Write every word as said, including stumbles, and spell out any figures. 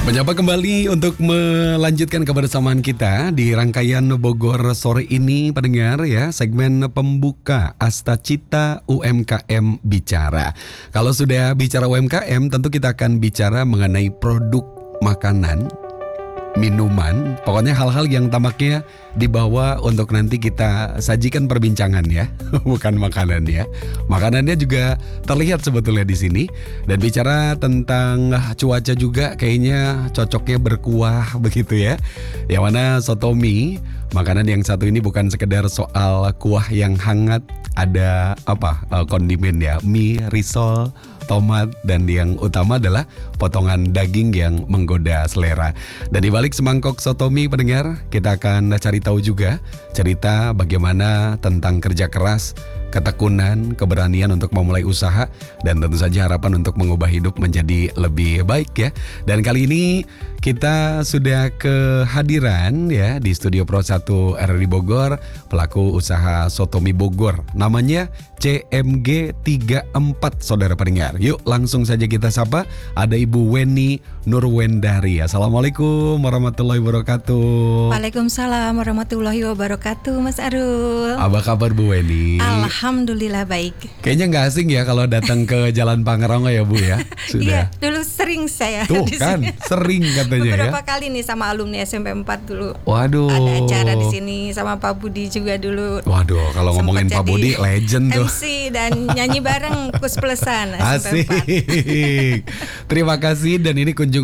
Menyapa kembali untuk melanjutkan kebersamaan kita di rangkaian Bogor sore ini, pendengar ya, segmen pembuka Asta Cita U M K M Bicara. Kalau sudah bicara U M K M, tentu kita akan bicara mengenai produk makanan, minuman, pokoknya hal-hal yang tampaknya dibawa untuk nanti kita sajikan perbincangan ya, bukan makanan ya. Makanannya juga terlihat sebetulnya di sini. Dan bicara tentang cuaca juga kayaknya cocoknya berkuah begitu ya. Yang mana soto mie, makanan yang satu ini bukan sekedar soal kuah yang hangat, ada apa kondimen ya, mie, risol, tomat, dan yang utama adalah potongan daging yang menggoda selera. Dan di balik semangkok soto mie, pendengar, kita akan cari tahu juga cerita bagaimana tentang kerja keras, ketekunan, keberanian untuk memulai usaha, dan tentu saja harapan untuk mengubah hidup menjadi lebih baik ya. Dan kali ini kita sudah kehadiran ya di Studio Pro satu R R I Bogor, pelaku usaha soto mie Bogor, namanya C M G tiga empat, saudara pendengar. Yuk langsung saja kita sapa, ada Ibu Weni Nurwendari. Assalamualaikum warahmatullahi wabarakatuh. Waalaikumsalam warahmatullahi wabarakatuh, Mas Arul. Apa kabar Bu Weni? Alhamdulillah baik. Kayaknya nggak asing ya kalau datang ke Jalan Pangerongo ya Bu ya? Sudah. Iya, dulu sering saya. Tuh di kan, sini. sering katanya ya. Beberapa kali nih sama alumni S M P empat dulu. Waduh. Ada acara di sini sama Pak Budi juga dulu. Waduh, kalau Sempat ngomongin Pak jadi Budi legend tuh. M C dan nyanyi bareng kus plesan S M P empat. Asik. Terima kasih, dan ini kunjung